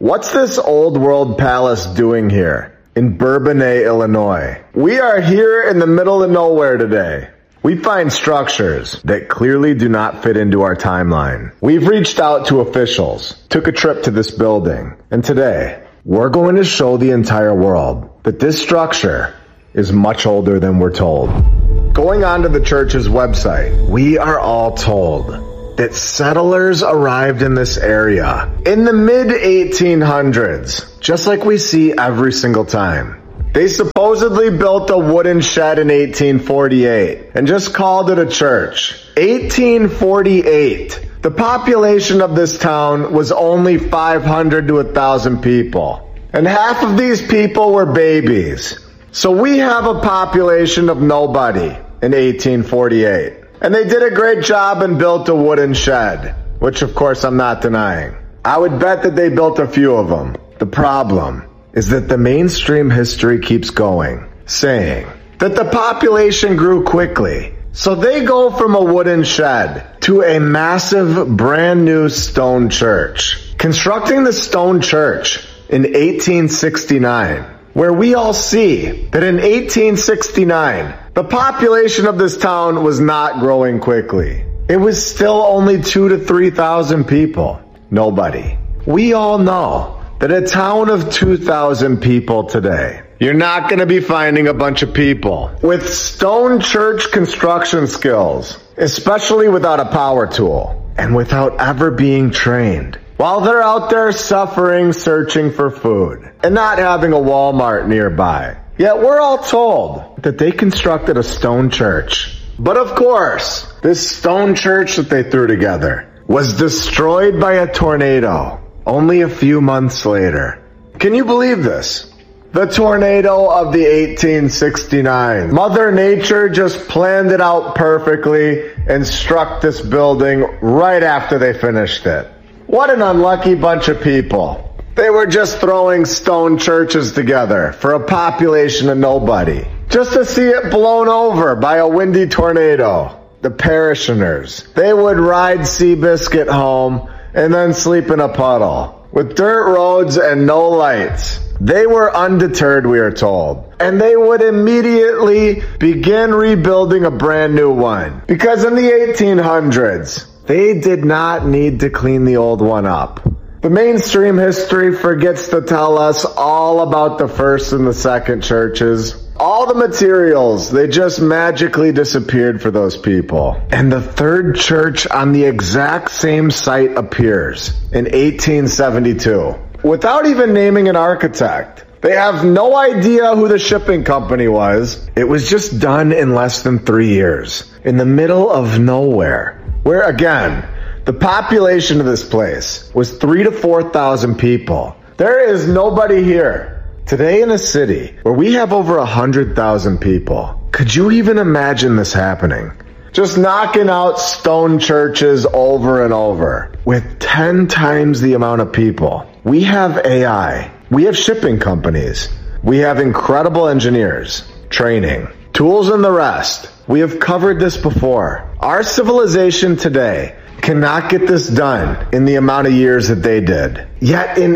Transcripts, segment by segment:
What's this old world palace doing here in Bourbonnais, Illinois? We are here in the middle of nowhere today. We find structures that clearly do not fit into our timeline. We've reached out to officials, took a trip to this building, and today we're going to show the entire world that this structure is much older than we're told. Going onto the church's website, we are all told that settlers arrived in this area in the mid-1800s, just like we see every single time. They supposedly built a wooden shed in 1848 and just called it a church. 1848. The population of this town was only 500 to 1,000 people. And half of these people were babies. So we have a population of nobody in 1848. And they did a great job and built a wooden shed, which of course I'm not denying. I would bet that they built a few of them. The problem is that the mainstream history keeps going, saying that the population grew quickly. So they go from a wooden shed to a massive brand new stone church. Constructing the stone church in 1869, where we all see that in 1869, the population of this town was not growing quickly. It was still only 2,000 to 3,000 people. Nobody. We all know that a town of 2,000 people today, you're not going to be finding a bunch of people with stone church construction skills, especially without a power tool and without ever being trained, while they're out there suffering, searching for food, and not having a Walmart nearby. Yet we're all told that they constructed a stone church. But of course, this stone church that they threw together was destroyed by a tornado only a few months later. Can you believe this? The tornado of the 1869. Mother Nature just planned it out perfectly and struck this building right after they finished it. What an unlucky bunch of people. They were just throwing stone churches together for a population of nobody, just to see it blown over by a windy tornado. The parishioners, they would ride Seabiscuit home and then sleep in a puddle with dirt roads and no lights. They were undeterred, we are told, and they would immediately begin rebuilding a brand new one, because in the 1800s, they did not need to clean the old one up. The mainstream history forgets to tell us all about the first and the second churches. All the materials, they just magically disappeared for those people. And the third church on the exact same site appears in 1872, without even naming an architect. They have no idea who the shipping company was. It was just done in less than 3 years, in the middle of nowhere, where again, the population of this place was 3,000 to 4,000 people. There is nobody here. Today in a city where we have over 100,000 people, could you even imagine this happening? Just knocking out stone churches over and over with 10 times the amount of people. We have AI. We have shipping companies. We have incredible engineers, training, tools, and the rest. We have covered this before. Our civilization today cannot get this done in the amount of years that they did. Yet in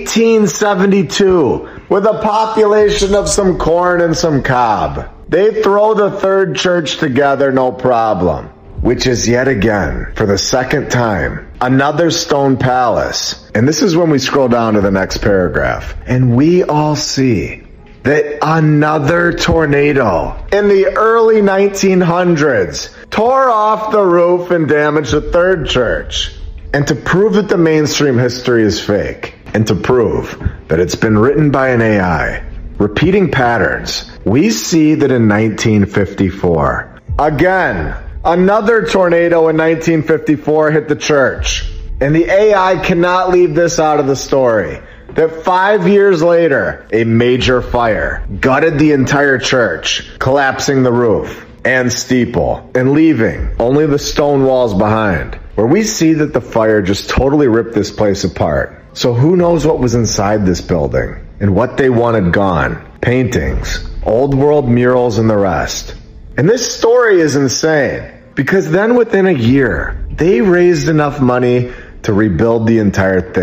1872, with a population of some corn and some cob, they throw the third church together no problem, which is yet again, for the second time, another stone palace. And this is when we scroll down to the next paragraph, and we all see that another tornado in the early 1900s tore off the roof and damaged the third church. And to prove that the mainstream history is fake, and to prove that it's been written by an AI, repeating patterns, we see that in 1954, again, another tornado in 1954 hit the church. And the AI cannot leave this out of the story, that 5 years later, a major fire gutted the entire church, collapsing the roof and steeple and leaving only the stone walls behind, where we see that the fire just totally ripped this place apart. So who knows what was inside this building and what they wanted gone? Paintings, old world murals, and the rest. And this story is insane, because then within a year, they raised enough money to rebuild the entire thing.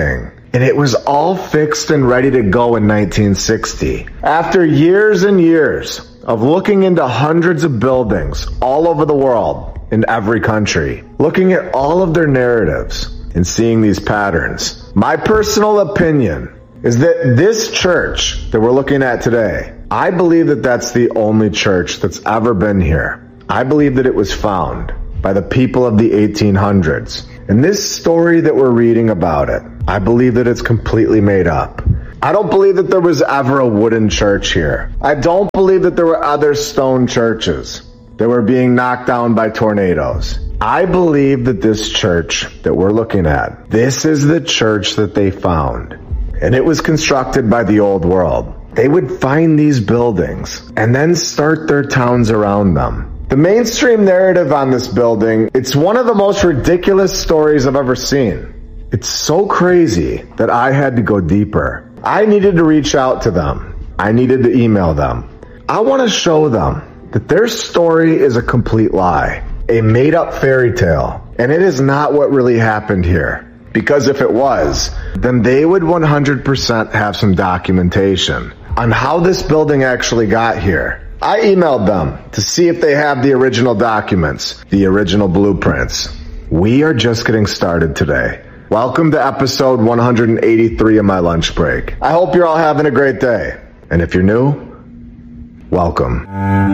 And it was all fixed and ready to go in 1960. After years and years of looking into hundreds of buildings all over the world, in every country, looking at all of their narratives and seeing these patterns, my personal opinion is that this church that we're looking at today, I believe that that's the only church that's ever been here. I believe that it was found by the people of the 1800s. And this story that we're reading about it, I believe that it's completely made up. I don't believe that there was ever a wooden church here. I don't believe that there were other stone churches that were being knocked down by tornadoes. I believe that this church that we're looking at, this is the church that they found. And it was constructed by the old world. They would find these buildings and then start their towns around them. The mainstream narrative on this building, it's one of the most ridiculous stories I've ever seen. It's so crazy that I had to go deeper. I needed to reach out to them. I needed to email them. I want to show them that their story is a complete lie, a made-up fairy tale, and it is not what really happened here. Because if it was, then they would 100% have some documentation on how this building actually got here. I emailed them to see if they have the original documents, the original blueprints. We are just getting started today. Welcome to episode 183 of My Lunch Break. I hope you're all having a great day. And if you're new, welcome.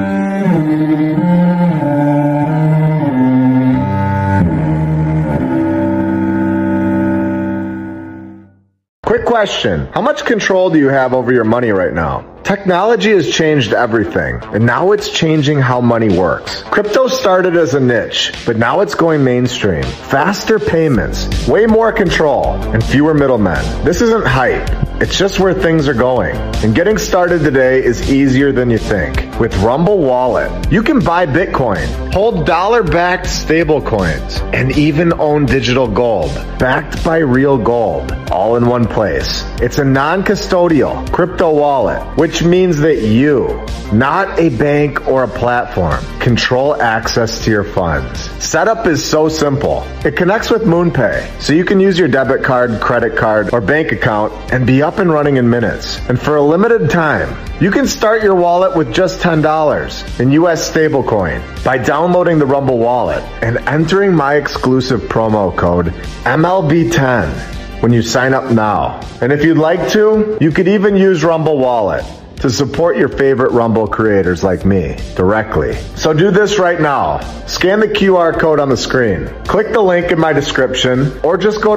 Quick question. How much control do you have over your money right now? Technology has changed everything, and now it's changing how money works. Crypto started as a niche, but now it's going mainstream. Faster payments, way more control, and fewer middlemen. This isn't hype. It's just where things are going. And getting started today is easier than you think. With Rumble Wallet, you can buy Bitcoin, hold dollar-backed stable coins, and even own digital gold, backed by real gold, all in one place. It's a non-custodial crypto wallet, which means that you, not a bank or a platform, control access to your funds. Setup is so simple. It connects with MoonPay, so you can use your debit card, credit card, or bank account and be up and running in minutes. And for a limited time, you can start your wallet with just $10 in US stablecoin by downloading the Rumble Wallet and entering my exclusive promo code MLB10 when you sign up now. And if you'd like to, you could even use Rumble Wallet to support your favorite Rumble creators like me directly. So do this right now. Scan the QR code on the screen. Click the link in my description or just go to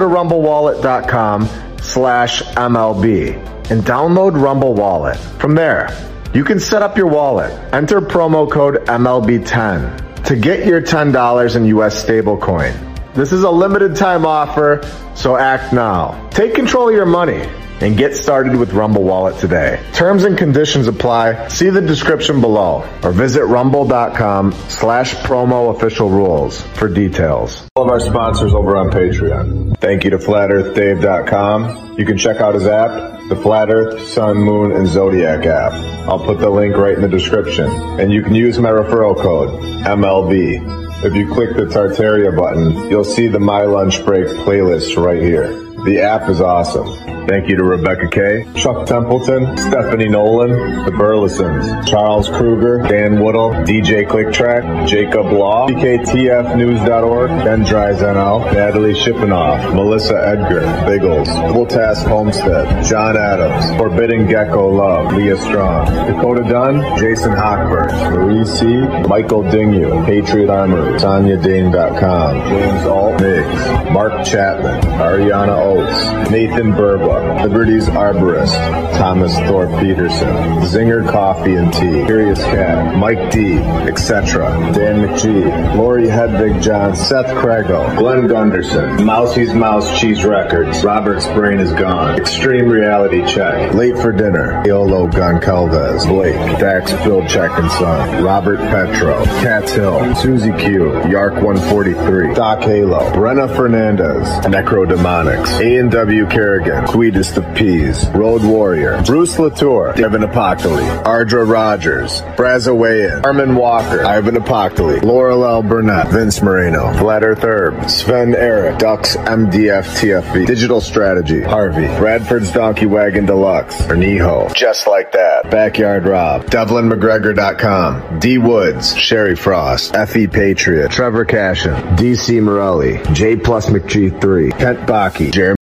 rumblewallet.com/MLB and download Rumble Wallet. From there, you can set up your wallet. Enter promo code MLB10 to get your $10 in US stablecoin. This is a limited time offer, so act now. Take control of your money and get started with Rumble Wallet today. Terms and conditions apply. See the description below or visit rumble.com/promo official rules for details. All of our sponsors over on Patreon. Thank you to FlatEarthDave.com. You can check out his app, the Flat Earth, Sun, Moon, and Zodiac app. I'll put the link right in the description. And you can use my referral code, MLB. If you click the Tartaria button, you'll see the My Lunch Break playlist right here. The app is awesome. Thank you to Rebecca Kay, Chuck Templeton, Stephanie Nolan, the Burlesons, Charles Kruger, Dan Woodall, DJ ClickTrack, Jacob Law, BKTFnews.org, Ben Dries NL, Natalie Shippenoff, Melissa Edgar, Biggles, Double Task Homestead, John Adams, Forbidden Gecko Love, Leah Strong, Dakota Dunn, Jason Hochberg, Marie C., Michael Dingu, Patriot Armory, SonyaDane.com, James Alt, Miggs, Mark Chapman, Ariana Oates, Nathan Burba, Liberty's Arborist, Thomas Thorpe Peterson, Zinger Coffee and Tea, Curious Cat, Mike D, etc., Dan McGee, Lori Hedvig John, Seth Craigo, Glenn Gunderson, Mousie's Mouse Cheese Records, Robert's Brain is Gone, Extreme Reality Check, Late for Dinner, Eolo Goncalves, Blake, Dax Bill Check and Son, Robert Petro, Cats Hill, Susie Q, Yark 143, Doc Halo, Brenna Fernandez, Necrodemonics, Ian W. Kerrigan, Sweetest of Peas, Road Warrior, Bruce Latour, Devin Apoctoli, Ardra Rogers, Brazawayan, Armin Walker, Ivan Apoctoli, Laurel L. Burnett, Vince Moreno, Flat Earth Herb, Sven Eric, Ducks MDF TFB, Digital Strategy, Harvey, Bradford's Donkey Wagon Deluxe, Ernieho, Just Like That, Backyard Rob, DevlinMcGregor.com, D. Woods, Sherry Frost, F.E. Patriot, Trevor Cashin, D.C. Morelli, J. Plus McG3, Kent Baki, Jeremy